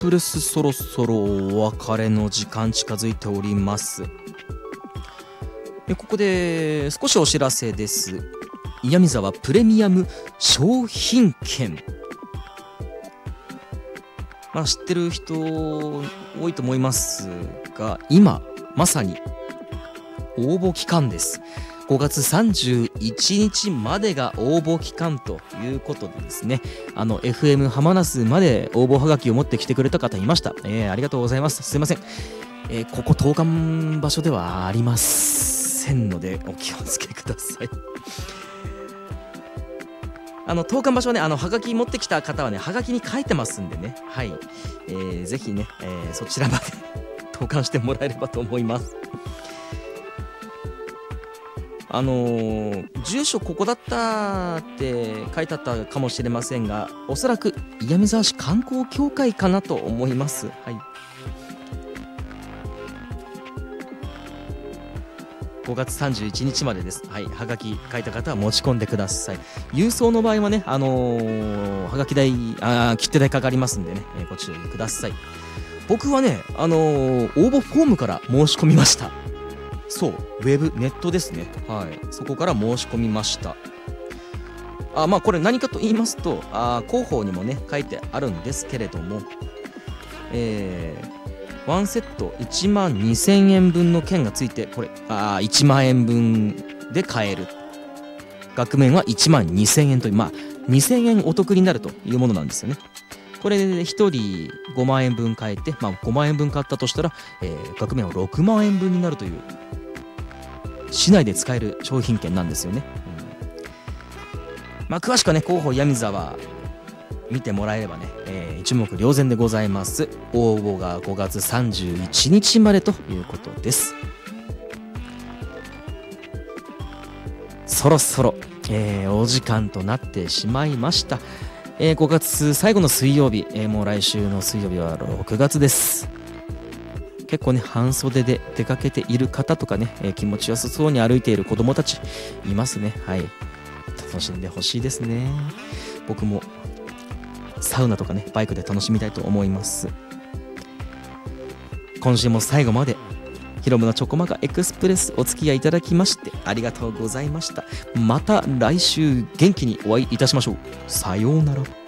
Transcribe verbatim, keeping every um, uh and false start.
プレス、そろそろお別れの時間近づいております。えここで少しお知らせです。岩見沢プレミアム商品券、まあ、知ってる人多いと思いますが、今まさに応募期間です。ごがつさんじゅういちにちまでが応募期間ということでですね、あの エフエム 浜那須まで応募はがきを持ってきてくれた方いました。えー、ありがとうございます。すいません、えー、ここ投函場所ではありませんのでお気をつけください。あの投函場所はね、あのはがき持ってきた方はね、はがきに書いてますんでね、はい、えー、ぜひね、えー、そちらまで投函してもらえればと思います。あのー、住所ここだったって書いてあったかもしれませんが、おそらく岩見沢市観光協会かなと思います。はい、ごがつさんじゅういちにちまでです。はい、はがき書いた方は持ち込んでください。郵送の場合はね、あのー、はがき代、あ切手代かかりますんでね、えー、ご注意ください。僕はね、あのー、応募フォームから申し込みました。そう、ウェブネットですね。はい、そこから申し込みました。あ、まあこれ何かと言いますと、あ広報にもね書いてあるんですけれども、えー、ワンセットいちまんにせんえんぶんの券がついて、これあいちまんえんぶんで買える。額面はいちまんにせんえんという、まあにせんえんお得になるというものなんですよね。これでひとりごまんえんぶん買えて、まあ、ごまんえんぶん買ったとしたら、えー、額面はろくまんえんぶんになるという、市内で使える商品券なんですよね。うん、まあ詳しくはね、広報岩見沢見てもらえればね、えー、一目瞭然でございます。応募がごがつさんじゅういちにちまでということです。そろそろ、えー、お時間となってしまいました。えー、ごがつ最後の水曜日、えー、もう来週の水曜日はろくがつです。結構ね、半袖で出かけている方とかね、えー、気持ちよさそうに歩いている子供たちいますね。はい、楽しんでほしいですね。僕もサウナとかね、バイクで楽しみたいと思います。今週も最後までヒロムのチョコマカエクスプレスお付き合いいただきましてありがとうございました。また来週元気にお会いいたしましょう。さようなら。